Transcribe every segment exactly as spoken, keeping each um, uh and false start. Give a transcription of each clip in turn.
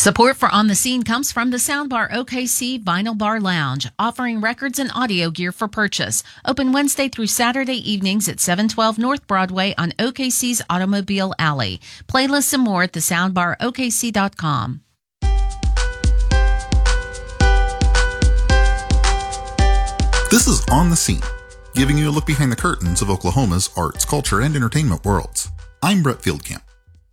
Support for On the Scene comes from the Soundbar O K C Vinyl Bar Lounge, offering records and audio gear for purchase. Open Wednesday through Saturday evenings at seven twelve North Broadway on O K C's Automobile Alley. Playlists and more at the soundbar O K C dot com. This is On the Scene, giving you a look behind the curtains of Oklahoma's arts, culture, and entertainment worlds. I'm Brett Fieldcamp.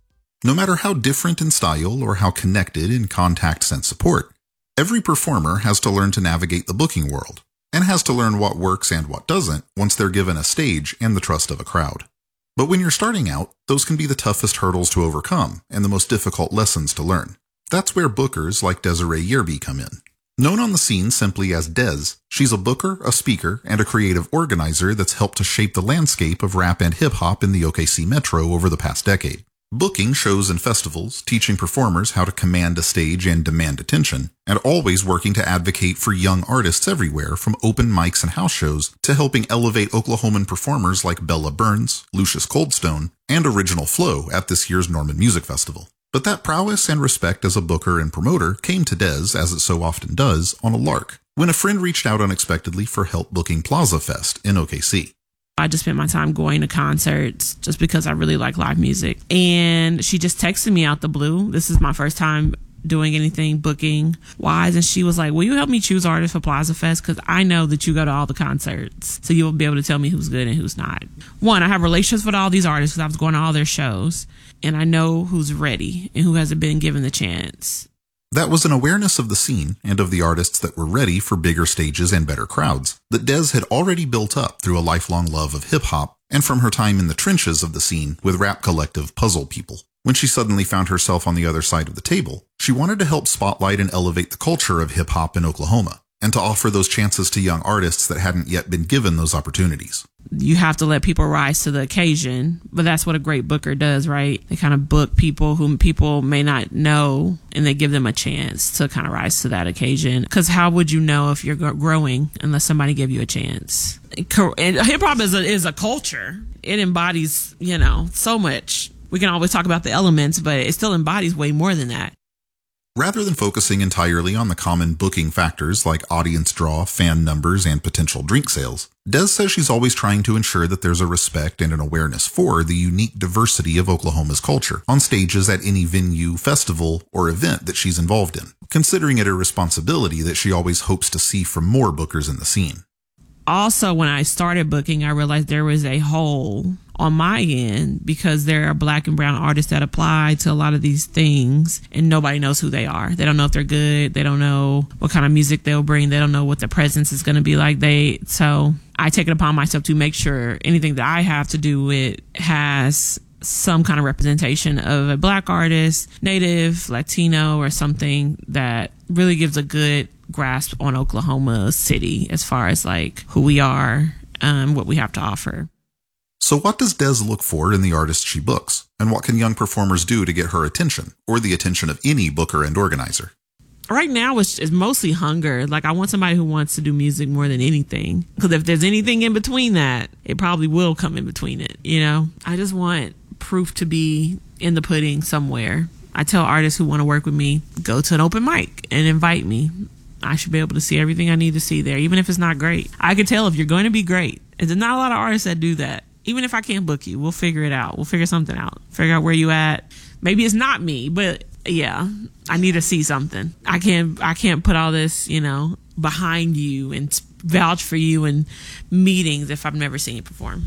No matter how different in style or how connected in contact sense support, every performer has to learn to navigate the booking world and has to learn what works and what doesn't once they're given a stage and the trust of a crowd. But when you're starting out, those can be the toughest hurdles to overcome and the most difficult lessons to learn. That's where bookers like Desiree Yerby come in. Known on the scene simply as Des, she's a booker, a speaker, and a creative organizer that's helped to shape the landscape of rap and hip-hop in the O K C Metro over the past decade. Booking shows and festivals, teaching performers how to command a stage and demand attention, and always working to advocate for young artists everywhere from open mics and house shows to helping elevate Oklahoman performers like Bella Burns, Lucius Coldstone, and Original Flow at this year's Norman Music Festival. But that prowess and respect as a booker and promoter came to Des, as it so often does, on a lark, when a friend reached out unexpectedly for help booking Plaza Fest in O K C. I just spent my time going to concerts just because I really like live music. And she just texted me out the blue. This is my first time doing anything booking wise. And she was like, will you help me choose artists for Plaza Fest? Because I know that you go to all the concerts. So you'll be able to tell me who's good and who's not. One, I have relationships with all these artists because I was going to all their shows. And I know who's ready and who hasn't been given the chance. That was an awareness of the scene and of the artists that were ready for bigger stages and better crowds that Des had already built up through a lifelong love of hip-hop and from her time in the trenches of the scene with rap collective Puzzle People. When she suddenly found herself on the other side of the table, she wanted to help spotlight and elevate the culture of hip-hop in Oklahoma and to offer those chances to young artists that hadn't yet been given those opportunities. You have to let people rise to the occasion, but that's what a great booker does, right? They kind of book people whom people may not know, and they give them a chance to kind of rise to that occasion. Because how would you know if you're growing unless somebody gave you a chance? And hip hop is a, is a culture. It embodies, you know, so much. We can always talk about the elements, but it still embodies way more than that. Rather than focusing entirely on the common booking factors like audience draw, fan numbers, and potential drink sales, Des says she's always trying to ensure that there's a respect and an awareness for the unique diversity of Oklahoma's culture on stages at any venue, festival, or event that she's involved in, considering it a responsibility that she always hopes to see from more bookers in the scene. Also, when I started booking, I realized there was a hole on my end because there are black and brown artists that apply to a lot of these things and nobody knows who they are. They don't know if they're good. They don't know what kind of music they'll bring. They don't know what the presence is going to be like. They so I take it upon myself to make sure anything that I have to do with has some kind of representation of a black artist, Native, Latino, or something that really gives a good grasp on Oklahoma City as far as like who we are, um, what we have to offer. So what does Des look for in the artists she books? And what can young performers do to get her attention, or the attention of any booker and organizer? Right now, it's, it's mostly hunger. Like, I want somebody who wants to do music more than anything. Because if there's anything in between that, it probably will come in between it, you know? I just want proof to be in the pudding somewhere. I tell artists who want to work with me, go to an open mic and invite me. I should be able to see everything I need to see there, even if it's not great. I can tell if you're going to be great. And there's not a lot of artists that do that. Even if I can't book you, we'll figure it out. We'll figure something out. Figure out where you at. Maybe it's not me, but yeah, I need to see something. I can't, I can't put all this, you know, behind you and vouch for you in meetings if I've never seen you perform.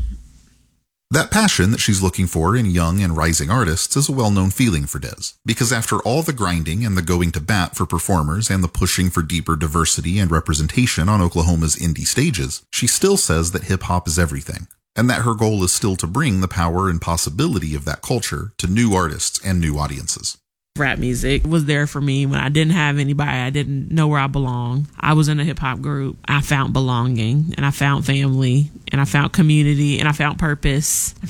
That passion that she's looking for in young and rising artists is a well-known feeling for Des, because after all the grinding and the going to bat for performers and the pushing for deeper diversity and representation on Oklahoma's indie stages, she still says that hip-hop is everything, and that her goal is still to bring the power and possibility of that culture to new artists and new audiences. Rap music was there for me when I didn't have anybody. I didn't know where I belonged. I was in a hip hop group. I found belonging, and I found family, and I found community, and I found purpose.